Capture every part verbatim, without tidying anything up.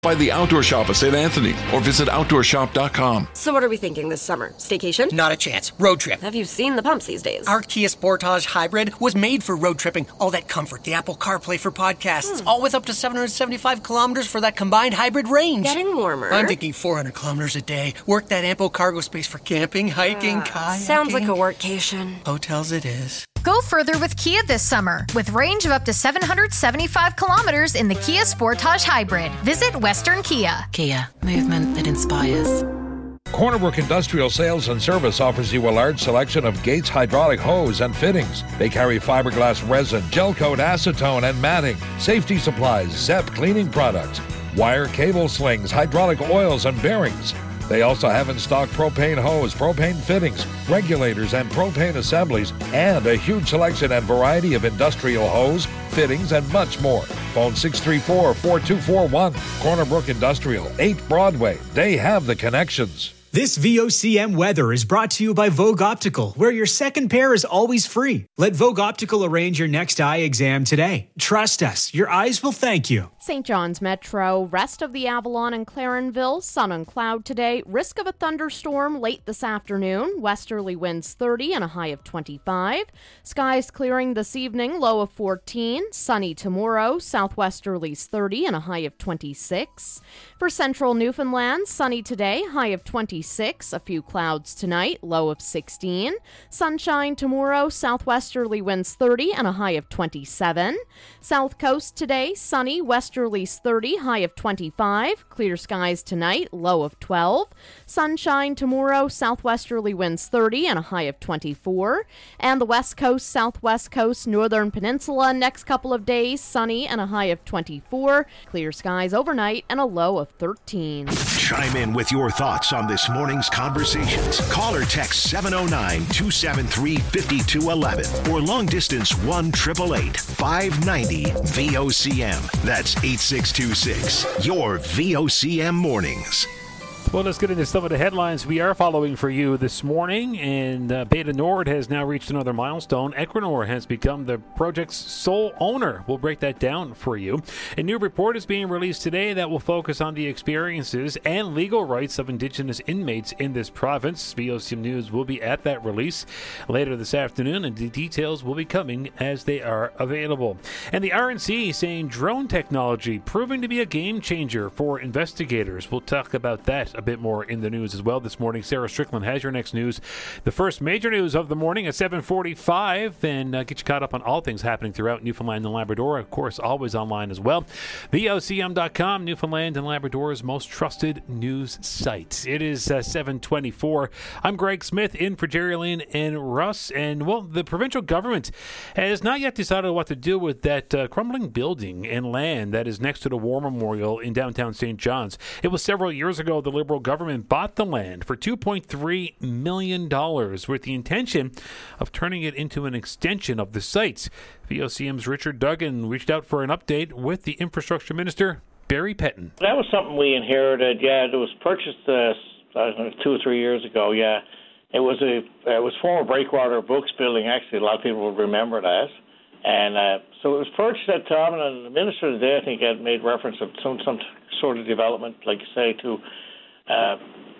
By the Outdoor Shop of Saint Anthony or visit outdoor shop dot com. So what are we thinking this summer? Staycation? Not a chance. Road trip. Have you seen the pumps these days? Our Kia Sportage Hybrid was made for road tripping. All that comfort, the Apple CarPlay for podcasts, hmm. all with up to seven hundred seventy-five kilometers for that combined hybrid range. Getting warmer. I'm thinking four hundred kilometers a day. Work that ample cargo space for camping, hiking, uh, kayaking. Sounds like a workcation. Hotels it is. Go further with Kia this summer with range of up to seven hundred seventy-five kilometers in the Kia Sportage Hybrid. Visit Western Kia. Kia, movement that inspires. Cornerbrook Industrial Sales and Service offers you a large selection of Gates hydraulic hose and fittings. They carry fiberglass resin, gel coat, acetone, and matting, safety supplies, Zep cleaning products, wire cable slings, hydraulic oils, and bearings. They also have in stock propane hose, propane fittings, regulators, and propane assemblies, and a huge selection and variety of industrial hose, fittings, and much more. Phone six three four, four two four one. Cornerbrook Industrial, eight Broadway. They have the connections. This V O C M weather is brought to you by Vogue Optical, where your second pair is always free. Let Vogue Optical arrange your next eye exam today. Trust us, your eyes will thank you. Saint John's Metro, rest of the Avalon and Clarenville, sun and cloud today. Risk of a thunderstorm late this afternoon. Westerly winds thirty and a high of twenty-five. Skies clearing this evening, low of fourteen. Sunny tomorrow, southwesterlies thirty and a high of twenty-six. For central Newfoundland, sunny today, high of twenty-six. A few clouds tonight, low of sixteen. Sunshine tomorrow, southwesterly winds thirty and a high of twenty-seven. South coast today, sunny, westerlies thirty, high of twenty-five. Clear skies tonight, low of twelve. Sunshine tomorrow, southwesterly winds thirty and a high of twenty-four. And the west coast, southwest coast, northern peninsula, next couple of days, sunny and a high of twenty-four. Clear skies overnight and a low of thirteen. Chime in with your thoughts on this morning's conversations. Call or text seven oh nine, two seven three, five two one one or long distance one eight eight eight, five nine zero V O C M. That's eight six two six. Your V O C M mornings. Well, let's get into some of the headlines we are following for you this morning. And uh, Beta Nord has now reached another milestone. Equinor has become the project's sole owner. We'll break that down for you. A new report is being released today that will focus on the experiences and legal rights of Indigenous inmates in this province. V O C M News will be at that release later this afternoon, and the details will be coming as they are available. And the R N C saying drone technology proving to be a game changer for investigators. We'll talk about that a bit more in the news as well this morning. Sarah Strickland has your next news. The first major news of the morning at seven forty-five, and uh, get you caught up on all things happening throughout Newfoundland and Labrador. Of course, always online as well. V O C M dot com, Newfoundland and Labrador's most trusted news site. It is uh, seven twenty-four. I'm Greg Smith in for Jerry Lane and Russ. And, well, the provincial government has not yet decided what to do with that uh, crumbling building and land that is next to the War Memorial in downtown Saint John's. It was several years ago the Liberal government bought the land for two point three million dollars with the intention of turning it into an extension of the site. V O C M's Richard Duggan reached out for an update with the Infrastructure Minister, Barry Pettin. That was something we inherited. Yeah, it was purchased uh, I don't know, two or three years ago. Yeah, it was a it was former Breakwater Books building. Actually, a lot of people will remember that. And uh, so it was purchased at the time, and the minister today, I think, had made reference of some some sort of development, like you say, to Uh,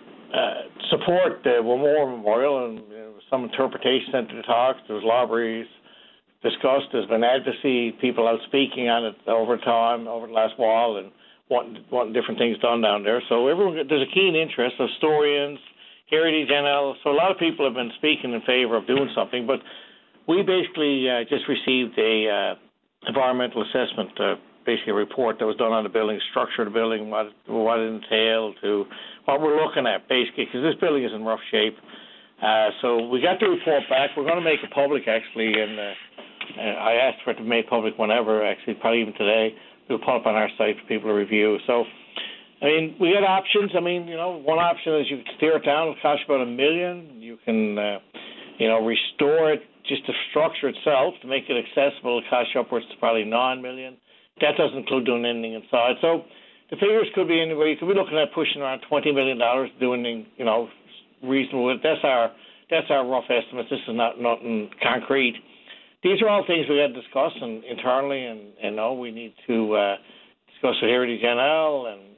uh, support the War Memorial, and you know, some interpretation into the talks. There was libraries discussed. There's been advocacy, people out speaking on it over time, over the last while, and wanting, wanting different things done down there. So everyone, there's a keen interest, historians, Heritage N L. So a lot of people have been speaking in favor of doing something. But we basically uh, just received a uh, environmental assessment, uh, basically a report that was done on the building, structure of the building, what, what it entailed, to what we're looking at, basically, because this building is in rough shape. Uh, so we got the report back. We're going to make it public, actually, and uh, uh, I asked for it to be made public whenever, actually, probably even today. We'll put it up on our site for people to review. So, I mean, we got options. I mean, you know, one option is you can tear it down. It'll cost you about a million. You can, uh, you know, restore it, just the structure itself, to make it accessible. It'll cost you upwards to probably nine million. That doesn't include doing anything inside. So the figures could be anywhere. You could be looking at pushing around twenty million dollars doing, you know, reasonable. That's our that's our rough estimates. This is not nothing concrete. These are all things we got to discuss and, internally, and, and know we need to uh, discuss with Heritage N L and